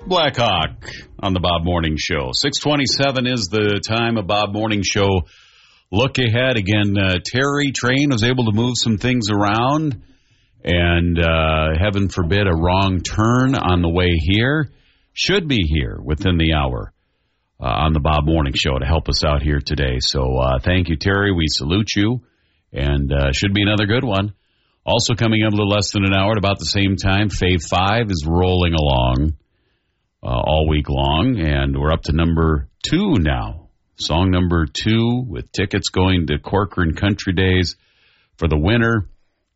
Blackhawk on the Bob Morning Show. 6:27 is the time of Bob Morning Show. Look ahead again. Terry Train was able to move some things around, and heaven forbid a wrong turn on the way here. Should be here within the hour on the Bob Morning Show to help us out here today. So thank you, Terry. We salute you, and should be another good one. Also coming up a little less than an hour at about the same time, Fave 5 is rolling along all week long, and we're up to number 2 now. Song number 2 with tickets going to Corcoran Country Days for the winter.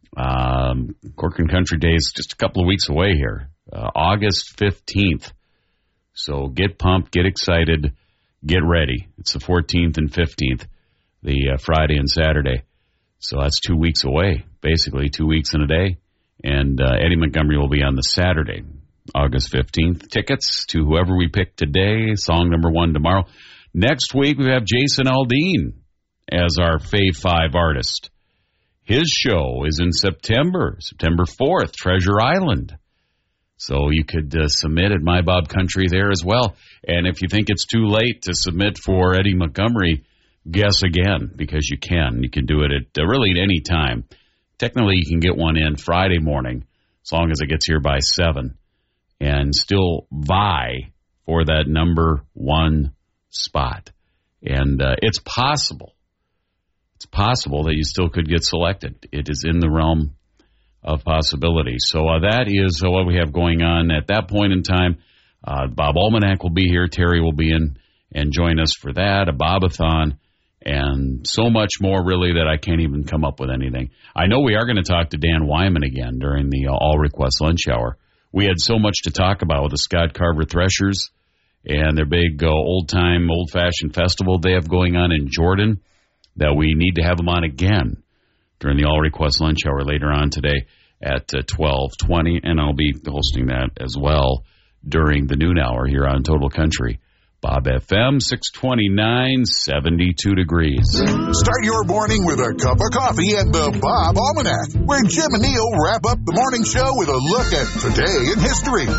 Corcoran Country Days just a couple of weeks away here, August 15th. So get pumped, get excited, get ready. It's the 14th and 15th, the Friday and Saturday. So that's 2 weeks away, basically 2 weeks and a day. And Eddie Montgomery will be on the Saturday, August 15th. Tickets to whoever we pick today, song number 1 tomorrow. Next week, we have Jason Aldean as our Fave 5 artist. His show is in September 4th, Treasure Island. So you could submit at My Bob Country there as well. And if you think it's too late to submit for Eddie Montgomery, guess again, because you can. You can do it at really at any time. Technically, you can get one in Friday morning, as long as it gets here by 7, and still vie for that number 1 spot. And it's possible. It's possible that you still could get selected. It is in the realm of possibility. So that is what we have going on at that point in time. Bob Almanac will be here. Terry will be in and join us for that, a Bobathon, and so much more, really, that I can't even come up with anything. I know we are going to talk to Dan Wyman again during the all-request lunch hour. We had so much to talk about with the Scott Carver Threshers and their big old-time, old-fashioned festival they have going on in Jordan that we need to have them on again during the all-request lunch hour later on today at 12:20, and I'll be hosting that as well during the noon hour here on Total Country. Bob FM, 629, 72 degrees. Start your morning with a cup of coffee and the Bob Almanac, where Jim and Neil wrap up the morning show with a look at today in history.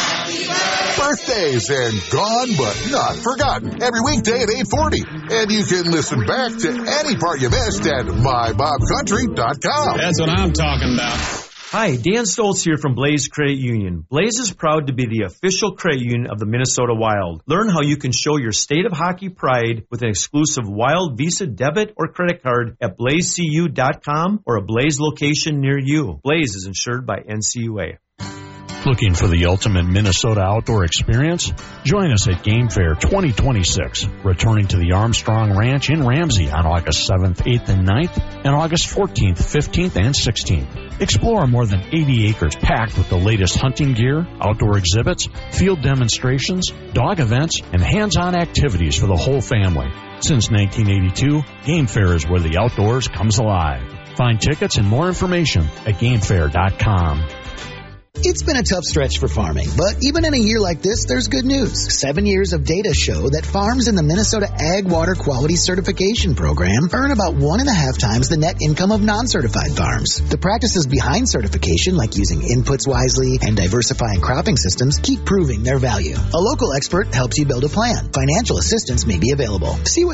Birthdays and gone but not forgotten every weekday at 8:40. And you can listen back to any part you missed at mybobcountry.com. That's what I'm talking about. Hi, Dan Stoltz here from Blaze Credit Union. Blaze is proud to be the official credit union of the Minnesota Wild. Learn how you can show your state of hockey pride with an exclusive Wild Visa debit or credit card at blazecu.com or a Blaze location near you. Blaze is insured by NCUA. Looking for the ultimate Minnesota outdoor experience? Join us at Game Fair 2026, returning to the Armstrong Ranch in Ramsey on August 7th, 8th, and 9th, and August 14th, 15th, and 16th. Explore more than 80 acres packed with the latest hunting gear, outdoor exhibits, field demonstrations, dog events, and hands-on activities for the whole family. Since 1982, Game Fair is where the outdoors comes alive. Find tickets and more information at gamefair.com. It's been a tough stretch for farming, but even in a year like this, there's good news. 7 years of data show that farms in the Minnesota Ag Water Quality Certification Program earn about 1.5 times the net income of non-certified farms. The practices behind certification, like using inputs wisely and diversifying cropping systems, keep proving their value. A local expert helps you build a plan. Financial assistance may be available. See what